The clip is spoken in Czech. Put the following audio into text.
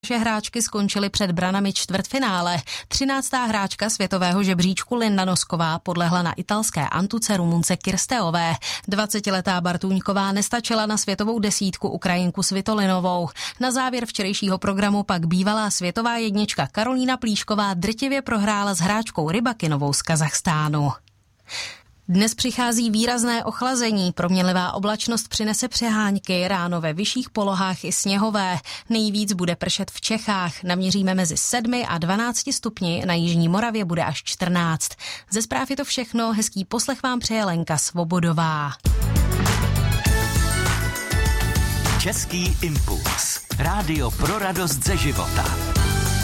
Naše hráčky skončily před branami čtvrtfinále. 13. hráčka světového žebříčku Linda Nosková podlehla na italské Antuce Rumunce Kirsteové. 20letá Bartůňková nestačila na světovou desítku Ukrajinku Svitolinovou. Na závěr včerejšího programu pak bývalá světová jednička Karolína Plíšková drtivě prohrála s hráčkou Rybakinovou z Kazachstánu. Dnes přichází výrazné ochlazení, proměnlivá oblačnost přinese přeháňky, ráno ve vyšších polohách i sněhové. Nejvíc bude pršet v Čechách, naměříme mezi 7 a 12 stupni, na jižní Moravě bude až 14. Ze zpráv je to všechno, hezký poslech vám přeje Lenka Svobodová. Český impuls. Rádio pro radost ze života.